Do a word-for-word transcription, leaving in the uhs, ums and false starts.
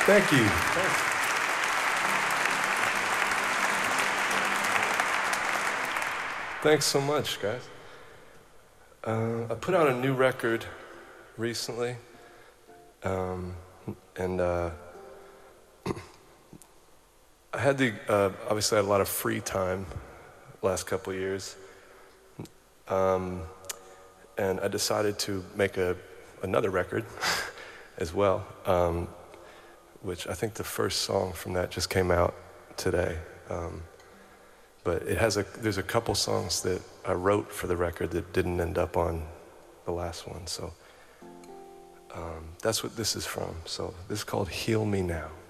Thank you. Thanks. Thanks so much, guys. Uh, I put out a new record recently, um, and uh, I had the uh, obviously I had a lot of free time last couple of years, um, and I decided to make a another record as well, um, which I think the first song from that just came out today. Um, But it has a, there's a couple songs that I wrote for the record that didn't end up on the last one. So um, that's what this is from. So this is called Heal Me Now.